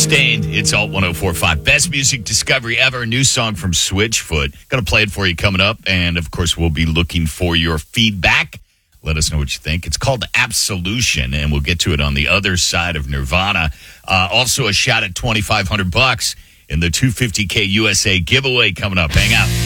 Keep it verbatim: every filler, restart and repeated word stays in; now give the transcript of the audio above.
Sustained. It's Alt one oh four point five. Best music discovery ever. New song from Switchfoot. Going to play it for you coming up. And, of course, we'll be looking for your feedback. Let us know what you think. It's called Absolution, and we'll get to it on the other side of Nirvana. Uh, also, a shot at twenty-five hundred bucks in the two fifty K U S A giveaway coming up. Hang out.